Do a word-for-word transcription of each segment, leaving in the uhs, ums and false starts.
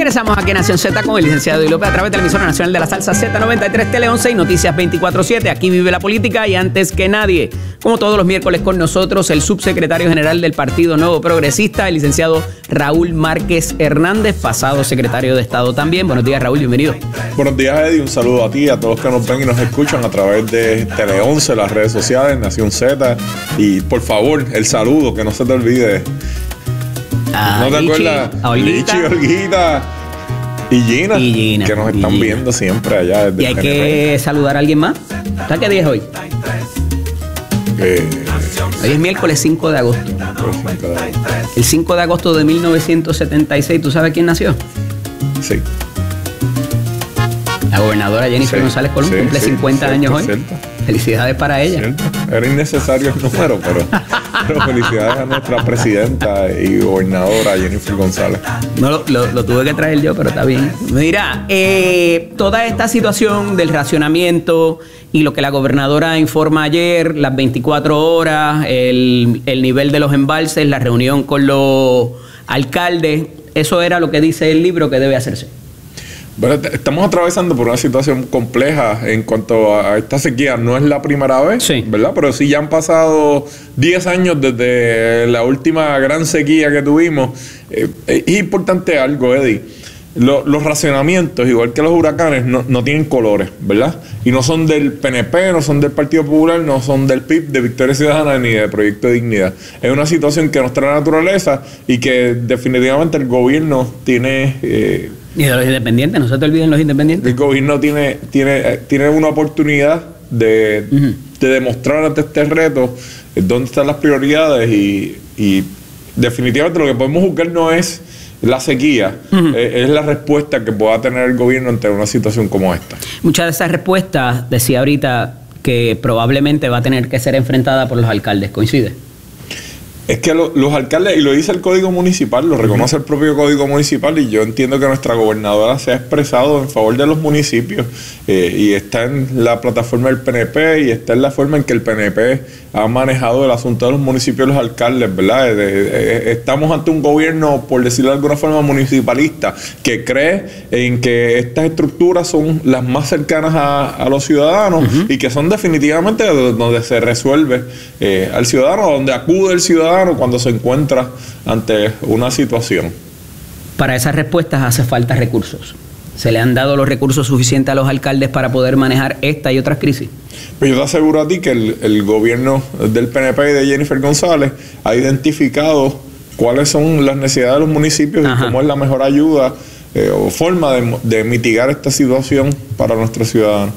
Regresamos aquí en Nación Z con el licenciado Eddie López a través de la emisora nacional de la salsa Z noventa y tres Tele once y Noticias veinticuatro siete. Aquí vive la política y antes que nadie, como todos los miércoles con nosotros, el subsecretario general del Partido Nuevo Progresista, el licenciado Raúl Márquez Hernández, pasado secretario de Estado también. Buenos días, Raúl, bienvenido. Buenos días, Eddie. Un saludo a ti, a todos los que nos ven y nos escuchan a través de Tele once, las redes sociales, Nación Z. Y por favor, el saludo, que no se te olvide. Ah, ¿No te Lichi, acuerdas? a Olguita. Lichi, Olguita y Gina, Y Gina, que nos y están Gina. viendo siempre allá desde Y hay el P N P. que saludar a alguien más. ¿Sabes qué día es hoy? Eh, Hoy es miércoles cinco de agosto. por cinco de agosto. El cinco de agosto de mil novecientos setenta y seis, ¿tú sabes quién nació? Sí. La gobernadora Jennifer Sí, González Colón sí, cumple sí, cincuenta cierto, años hoy. cierto. Felicidades para ella. Cierto. Era innecesario el número, pero, pero felicidades a nuestra presidenta y gobernadora Jennifer González. No, lo, lo- lo tuve que traer yo, pero está bien. Mira, eh, toda esta situación del racionamiento y lo que la gobernadora informa ayer, las veinticuatro horas, el, el nivel de los embalses, la reunión con los alcaldes, eso era lo que dice el libro que debe hacerse. Bueno, t- estamos atravesando por una situación compleja en cuanto a a esta sequía. No es la primera vez, Sí. ¿verdad? Pero sí ya han pasado diez años desde la última gran sequía que tuvimos. Eh, eh, es importante algo, Eddie. Lo- los racionamientos, igual que los huracanes, no, no tienen colores, ¿verdad? Y no son del P N P, no son del Partido Popular, no son del P I B, de Victoria Ciudadana, ni de Proyecto de Dignidad. Es una situación que nos trae la naturaleza y que definitivamente el gobierno tiene... eh, Y de los independientes, no se te olviden los independientes. el gobierno tiene, tiene, eh, tiene una oportunidad de, Ujú. de demostrar ante este reto eh, dónde están las prioridades y, y definitivamente lo que podemos buscar no es la sequía, Ujú. eh, es la respuesta que pueda tener el gobierno ante una situación como esta. Muchas de esas respuestas, decía ahorita, que probablemente va a tener que ser enfrentada por los alcaldes. ¿Coincide? Es que lo- los alcaldes, y lo dice el Código Municipal, lo reconoce el propio Código Municipal, y yo entiendo que nuestra gobernadora se ha expresado en favor de los municipios, eh, y está en la plataforma del P N P, y está en la forma en que el P N P ha manejado el asunto de los municipios y los alcaldes, ¿verdad? Eh, de- eh, estamos ante un gobierno, por decirlo de alguna forma, municipalista, que cree en que estas estructuras son las más cercanas a, a los ciudadanos, y que son definitivamente do- donde se resuelve eh, al ciudadano, donde acude el ciudadano cuando se encuentra ante una situación. Para esas respuestas hace falta recursos. ¿Se le han dado los recursos suficientes a los alcaldes para poder manejar esta y otras crisis? Pero yo te aseguro a ti que el, el gobierno del P N P y de Jennifer González ha identificado cuáles son las necesidades de los municipios Ajá. y cómo es la mejor ayuda eh, o forma de, de mitigar esta situación para nuestros ciudadanos.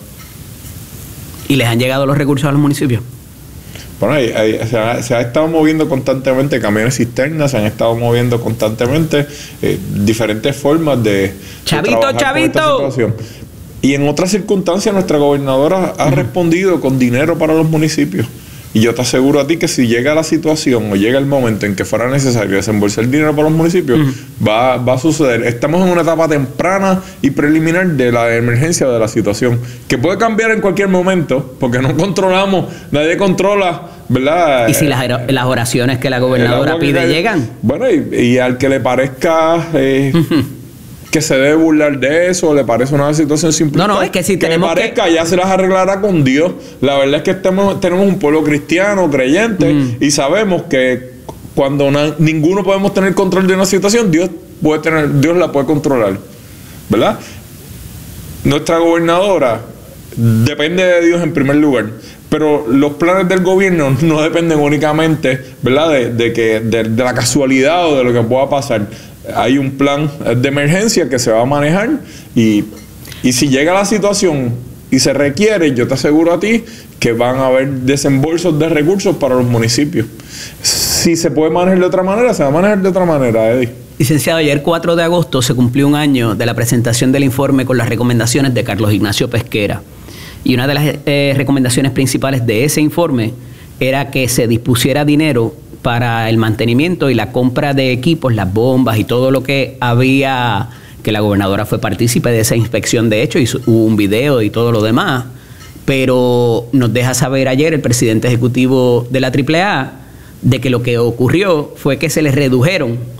¿Y les han llegado los recursos a los municipios? Bueno, hay- hay- se, ha, se ha estado moviendo constantemente camiones cisternas, se han estado moviendo constantemente eh, diferentes formas de, de Chavito, trabajar con esta chavito. situación. Y en otras circunstancias nuestra gobernadora ha respondido con dinero para los municipios. Y yo te aseguro a ti que si llega la situación o llega el momento en que fuera necesario desembolsar dinero para los municipios, va, va a suceder. Estamos en una etapa temprana y preliminar de la emergencia de la situación, que puede cambiar en cualquier momento, porque no controlamos, nadie controla, ¿verdad? ¿Y si las, las oraciones que la El gobernadora agua que pide cae- llegan? Bueno, y, y al que le parezca eh, que se debe burlar de eso, le parece una situación simplista, No, no, es que si tenemos le que- parezca, ya se las arreglará con Dios. La verdad es que estamos, tenemos un pueblo cristiano, creyente, Mm. y sabemos que cuando na- ninguno podemos tener control de una situación, Dios puede tener, Dios la puede controlar, ¿verdad? Nuestra gobernadora depende de Dios en primer lugar, pero los planes del gobierno no dependen únicamente, ¿verdad?, de, de que de, de la casualidad o de lo que pueda pasar. Hay un plan de emergencia que se va a manejar, y, y si llega la situación y se requiere, yo te aseguro a ti que van a haber desembolsos de recursos para los municipios. Si se puede manejar de otra manera, se va a manejar de otra manera, Eddie. Licenciado, ayer cuatro de agosto se cumplió un año de la presentación del informe con las recomendaciones de Carlos Ignacio Pesquera. Y una de las eh, recomendaciones principales de ese informe era que se dispusiera dinero para el mantenimiento y la compra de equipos, las bombas y todo lo que había, que la gobernadora fue partícipe de esa inspección, de hecho, hizo, hubo un video y todo lo demás. Pero nos deja saber ayer el presidente ejecutivo de la triple A de que lo que ocurrió fue que se les redujeron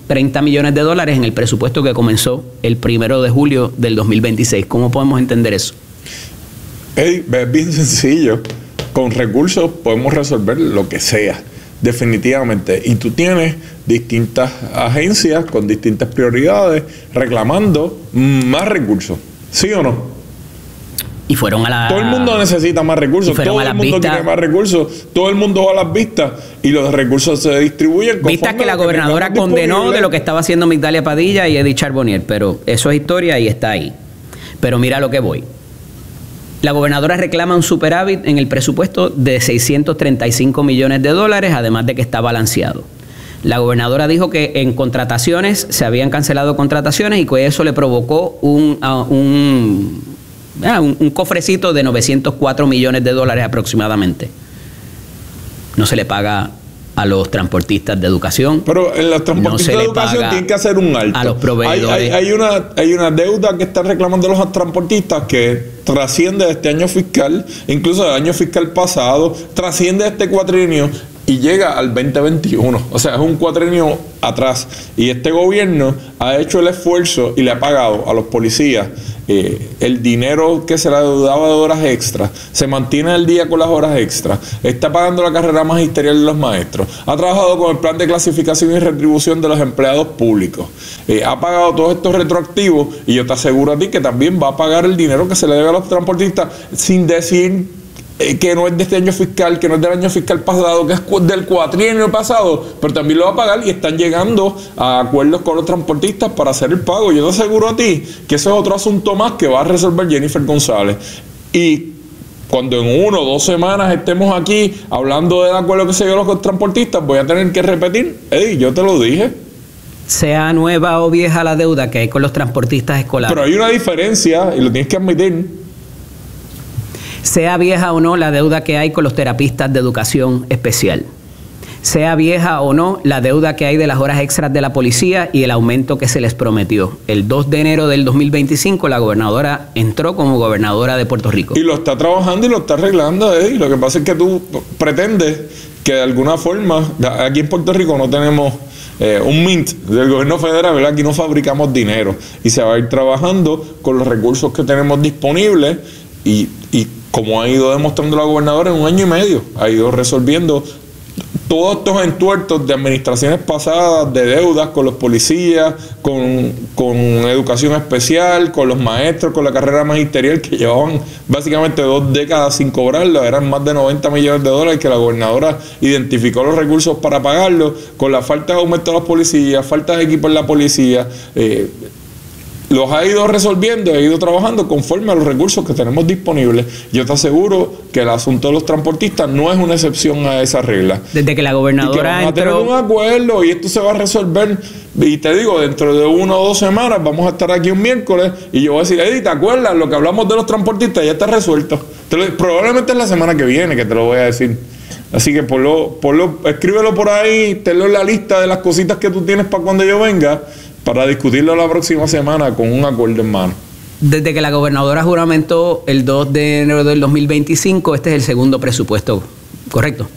treinta millones de dólares en el presupuesto que comenzó el primero de julio del dos mil veintiséis. ¿Cómo podemos entender eso? Hey, es bien sencillo. Con recursos podemos resolver lo que sea, definitivamente. Y tú tienes distintas agencias con distintas prioridades reclamando más recursos. ¿Sí o no? Y fueron a la... Todo el mundo necesita más recursos, todo el mundo quiere más recursos, todo el mundo va a las vistas y los recursos se distribuyen. Vistas que la gobernadora condenó de lo que estaba haciendo Migdalia Padilla y Eddie Charbonnier, pero eso es historia y está ahí. Pero mira lo que voy. La gobernadora reclama un superávit en el presupuesto de seiscientos treinta y cinco millones de dólares, además de que está balanceado. La gobernadora dijo que en contrataciones se habían cancelado contrataciones y que eso le provocó un... Uh, un Ah, un, un cofrecito de novecientos cuatro millones de dólares aproximadamente. No se le paga a los transportistas de educación. Pero en los transportistas no de educación tienen que hacer un alto. A los proveedores. Hay, hay, hay, una, hay una deuda que están reclamando los transportistas que trasciende de este año fiscal, incluso del año fiscal pasado, trasciende de este cuatrienio y llega al veinte veintiuno. O sea, es un cuatrienio atrás. Y este gobierno ha hecho el esfuerzo y le ha pagado a los policías eh, el dinero que se le deudaba de horas extras. Se mantiene al día con las horas extras. Está pagando la carrera magisterial de los maestros. Ha trabajado con el plan de clasificación y retribución de los empleados públicos. Eh, ha pagado todos estos retroactivos. Y yo te aseguro a ti que también va a pagar el dinero que se le debe a los transportistas, sin decir Eh, que no es de este año fiscal, que no es del año fiscal pasado, que es del cuatrienio pasado, pero también lo va a pagar y están llegando a acuerdos con los transportistas para hacer el pago. Yo te aseguro a ti que eso es otro asunto más que va a resolver Jennifer González. Y cuando en uno o dos semanas estemos aquí hablando del acuerdo que se dio con los transportistas, voy a tener que repetir, Eddie, yo te lo dije. Sea nueva o vieja la deuda que hay con los transportistas escolares. Pero hay una diferencia y lo tienes que admitir. Sea vieja o no la deuda que hay con los terapistas de educación especial. Sea vieja o no la deuda que hay de las horas extras de la policía y el aumento que se les prometió. El dos de enero del dos mil veinticinco la gobernadora entró como gobernadora de Puerto Rico. Y lo está trabajando y lo está arreglando, ¿eh? Y lo que pasa es que tú pretendes que de alguna forma, aquí en Puerto Rico no tenemos eh, un mint del gobierno federal, ¿verdad? Aquí no fabricamos dinero y se va a ir trabajando con los recursos que tenemos disponibles y, y como ha ido demostrando la gobernadora en un año y medio, ha ido resolviendo todos estos entuertos de administraciones pasadas, de deudas con los policías, con, con educación especial, con los maestros, con la carrera magisterial, que llevaban básicamente dos décadas sin cobrarlo, eran más de noventa millones de dólares que la gobernadora identificó los recursos para pagarlo, con la falta de aumento de los policías, falta de equipo en la policía, eh, los ha ido resolviendo, ha ido trabajando conforme a los recursos que tenemos disponibles. Yo te aseguro que el asunto de los transportistas no es una excepción a esa regla. Desde que la gobernadora y que vamos entró... a tener un acuerdo y esto se va a resolver. Y te digo, dentro de una o dos semanas vamos a estar aquí un miércoles y yo voy a decir, Eddie, ¿te acuerdas? Lo que hablamos de los transportistas ya está resuelto. Te lo, probablemente es la semana que viene que te lo voy a decir. Así que por lo, por lo, escríbelo por ahí, tenlo en la lista de las cositas que tú tienes para cuando yo venga, para discutirlo la próxima semana con un acuerdo en mano. Desde que la gobernadora juramentó el dos de enero del dos mil veinticinco, este es el segundo presupuesto, ¿correcto?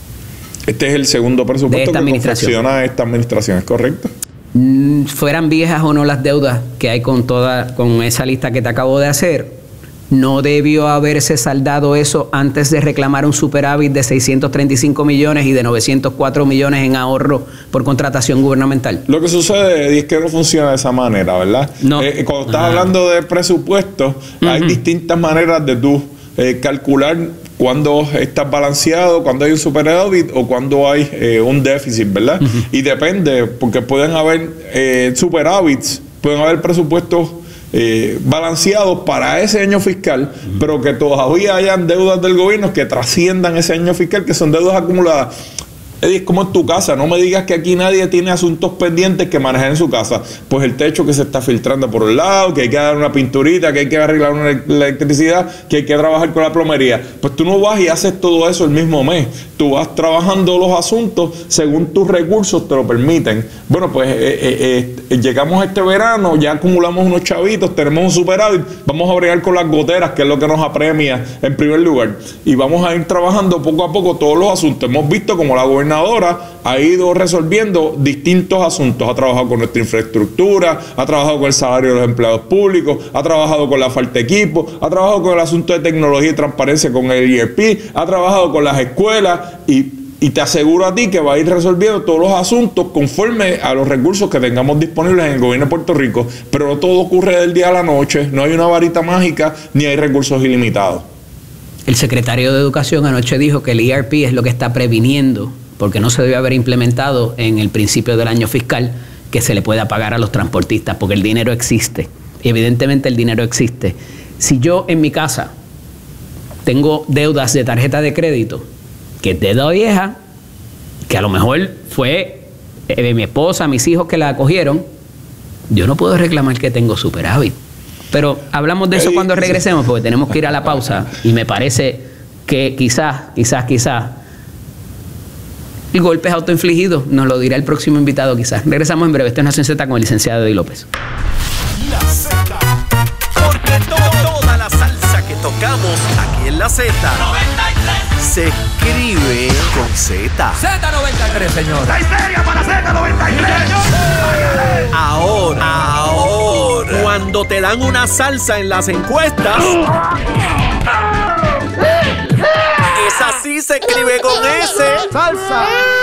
Este es el segundo presupuesto que confecciona esta administración, ¿es correcto? Mm, fueran viejas o no las deudas que hay con toda, con esa lista que te acabo de hacer, ¿no debió haberse saldado eso antes de reclamar un superávit de seiscientos treinta y cinco millones y de novecientos cuatro millones en ahorro por contratación gubernamental? Lo que sucede es que no funciona de esa manera, ¿verdad? No. Eh, cuando estás ah. hablando de presupuestos, uh-huh. hay distintas maneras de tú eh, calcular cuándo estás balanceado, cuándo hay un superávit o cuándo hay eh, un déficit, ¿verdad? Uh-huh. Y depende, porque pueden haber eh, superávits, pueden haber presupuestos Eh, balanceados para ese año fiscal, uh-huh. pero que todavía hayan deudas del gobierno que trasciendan ese año fiscal, que son deudas acumuladas. Es como en tu casa, no me digas que aquí nadie tiene asuntos pendientes que manejar en su casa. Pues el techo que se está filtrando por un lado, que hay que dar una pinturita, que hay que arreglar una electricidad, que hay que trabajar con la plomería. Pues tú no vas y haces todo eso el mismo mes. Tú vas trabajando los asuntos según tus recursos te lo permiten. Bueno, pues eh, eh, eh, llegamos a este verano, ya acumulamos unos chavitos, tenemos un superávit, vamos a bregar con las goteras, que es lo que nos apremia en primer lugar. Y vamos a ir trabajando poco a poco todos los asuntos. Hemos visto como la gobernadora gobernadora ha ido resolviendo distintos asuntos. Ha trabajado con nuestra infraestructura, ha trabajado con el salario de los empleados públicos, ha trabajado con la falta de equipo, ha trabajado con el asunto de tecnología y transparencia con el I R P, ha trabajado con las escuelas y Y te aseguro a ti que va a ir resolviendo todos los asuntos conforme a los recursos que tengamos disponibles en el gobierno de Puerto Rico. Pero no todo ocurre del día a la noche, no hay una varita mágica, ni hay recursos ilimitados. El secretario de Educación anoche dijo que el I R P es lo que está previniendo, porque no se debe haber implementado en el principio del año fiscal, que se le pueda pagar a los transportistas, porque el dinero existe. Evidentemente el dinero existe. Si yo en mi casa tengo deudas de tarjeta de crédito, que es deuda vieja, que a lo mejor fue eh, mi esposa, mis hijos que la cogieron, yo no puedo reclamar que tengo superávit. Pero hablamos de eso cuando regresemos, porque tenemos que ir a la pausa, y me parece que quizás, quizás, quizás, el golpe es autoinfligido, nos lo dirá el próximo invitado quizás. Regresamos en breve. Esto es Nación Z con el licenciado Eddie López. La Z, porque to toda la salsa que tocamos aquí en la Z se escribe con Z. Z noventa y tres, señor. ¡La histeria para Z noventa y tres! Ahora, ahora, cuando te dan una salsa en las encuestas, esa sí se escribe con S. ¡Salsa!